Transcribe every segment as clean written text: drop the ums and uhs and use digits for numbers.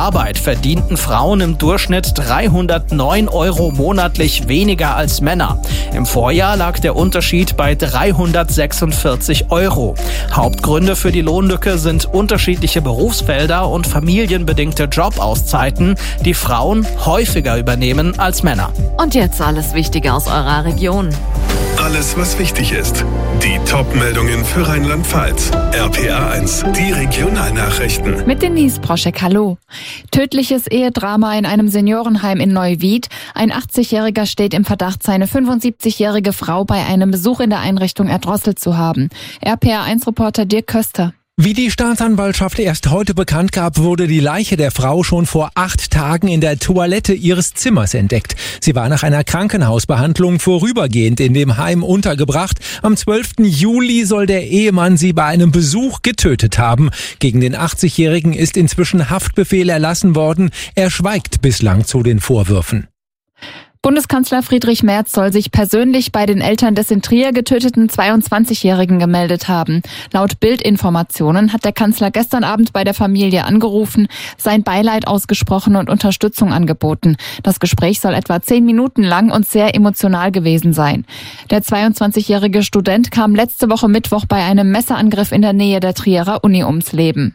Arbeit verdienten Frauen im Durchschnitt 309 € monatlich weniger als Männer. Im Vorjahr lag der Unterschied bei 346 €. Hauptgründe für die Lohnlücke sind unterschiedliche Berufsfelder und familienbedingte Jobauszeiten, die Frauen häufiger übernehmen als Männer. Und jetzt alles Wichtige aus eurer Region. Alles, was wichtig ist. Die Top-Meldungen für Rheinland-Pfalz. RPA1, die Regionalnachrichten. Mit Denise Proschek, hallo. Tödliches Ehedrama in einem Seniorenheim in Neuwied. Ein 80-Jähriger steht im Verdacht, seine 75-jährige Frau bei einem Besuch in der Einrichtung erdrosselt zu haben. RPA1-Reporter Dirk Köster. Wie die Staatsanwaltschaft erst heute bekannt gab, wurde die Leiche der Frau schon vor 8 Tagen in der Toilette ihres Zimmers entdeckt. Sie war nach einer Krankenhausbehandlung vorübergehend in dem Heim untergebracht. Am 12. Juli soll der Ehemann sie bei einem Besuch getötet haben. Gegen den 80-Jährigen ist inzwischen Haftbefehl erlassen worden. Er schweigt bislang zu den Vorwürfen. Bundeskanzler Friedrich Merz soll sich persönlich bei den Eltern des in Trier getöteten 22-Jährigen gemeldet haben. Laut Bild-Informationen hat der Kanzler gestern Abend bei der Familie angerufen, sein Beileid ausgesprochen und Unterstützung angeboten. Das Gespräch soll etwa 10 Minuten lang und sehr emotional gewesen sein. Der 22-jährige Student kam letzte Woche Mittwoch bei einem Messerangriff in der Nähe der Trierer Uni ums Leben.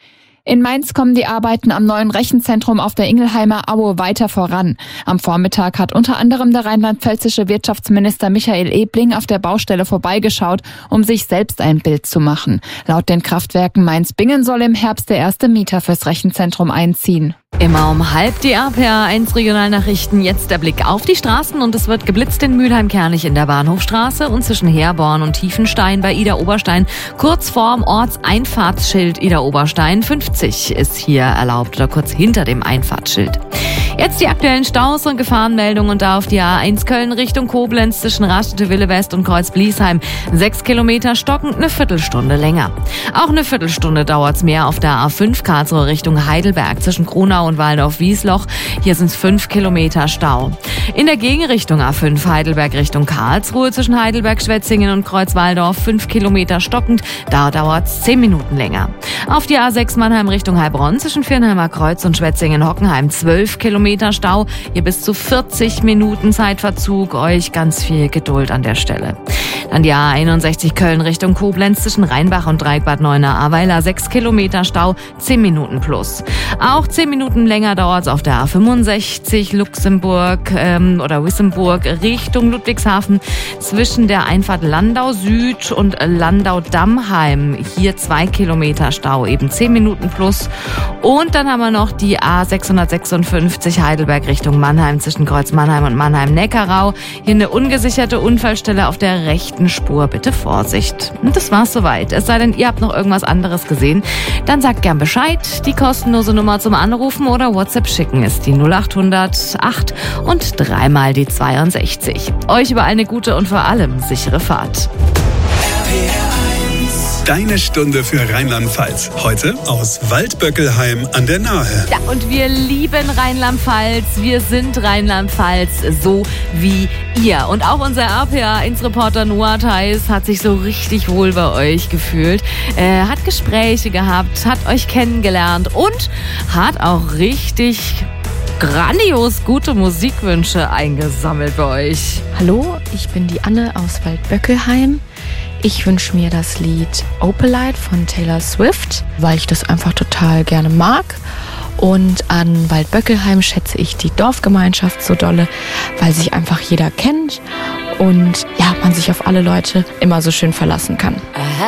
In Mainz kommen die Arbeiten am neuen Rechenzentrum auf der Ingelheimer Aue weiter voran. Am Vormittag hat unter anderem der rheinland-pfälzische Wirtschaftsminister Michael Ebling auf der Baustelle vorbeigeschaut, um sich selbst ein Bild zu machen. Laut den Kraftwerken Mainz-Bingen soll im Herbst der erste Mieter fürs Rechenzentrum einziehen. Immer um 12:30 die RPA1 Regionalnachrichten. Jetzt der Blick auf die Straßen und es wird geblitzt in Mülheim-Kernig in der Bahnhofstraße und zwischen Herborn und Tiefenstein bei Ida-Oberstein. Kurz vorm Ortseinfahrtsschild Ida-Oberstein. 50 ist hier erlaubt oder kurz hinter dem Einfahrtsschild. Jetzt die aktuellen Staus und Gefahrenmeldungen und da auf die A1 Köln Richtung Koblenz zwischen Rastede-Wille West und Kreuz-Bliesheim. 6 Kilometer stockend, eine Viertelstunde länger. Auch eine Viertelstunde dauert's mehr auf der A5 Karlsruhe Richtung Heidelberg zwischen Kronau und Waldorf-Wiesloch. Hier sind es 5 Kilometer Stau. In der Gegenrichtung A5 Heidelberg Richtung Karlsruhe zwischen Heidelberg-Schwetzingen und Kreuz-Waldorf 5 Kilometer stockend. Da dauert's 10 Minuten länger. Auf die A6 Mannheim Richtung Heilbronn zwischen Viernheimer Kreuz und Schwetzingen-Hockenheim 12 Kilometer Stau. Hier bis zu 40 Minuten Zeitverzug. Euch ganz viel Geduld an der Stelle. Dann die A61 Köln Richtung Koblenz zwischen Rheinbach und Dreieckbad Neuenahr-Ahrweiler 6 Kilometer Stau, 10 Minuten plus. Auch 10 Minuten länger dauert es auf der A65 Luxemburg oder Wissemburg Richtung Ludwigshafen zwischen der Einfahrt Landau Süd und Landau-Dammheim. Hier 2 Kilometer Stau, eben 10 Minuten plus. Und dann haben wir noch die A656 Heidelberg Richtung Mannheim zwischen Kreuz Mannheim und Mannheim-Neckarau. Hier eine ungesicherte Unfallstelle auf der rechten Spur. Bitte Vorsicht. Und das war's soweit. Es sei denn, ihr habt noch irgendwas anderes gesehen. Dann sagt gern Bescheid. Die kostenlose Nummer zum Anrufen oder WhatsApp schicken ist die 0800 8 und 3 mal die 62. Euch über eine gute und vor allem sichere Fahrt. Deine Stunde für Rheinland-Pfalz. Heute aus Waldböckelheim an der Nahe. Ja, und wir lieben Rheinland-Pfalz. Wir sind Rheinland-Pfalz, so wie ihr. Und auch unser RPA1-Reporter Noah Theis hat sich so richtig wohl bei euch gefühlt. Hat Gespräche gehabt, hat euch kennengelernt und hat auch richtig grandios gute Musikwünsche eingesammelt bei euch. Hallo, ich bin die Anne aus Waldböckelheim. Ich wünsche mir das Lied Opalite von Taylor Swift, weil ich das einfach total gerne mag. Und an Waldböckelheim schätze ich die Dorfgemeinschaft so dolle, weil sich einfach jeder kennt und ja, man sich auf alle Leute immer so schön verlassen kann.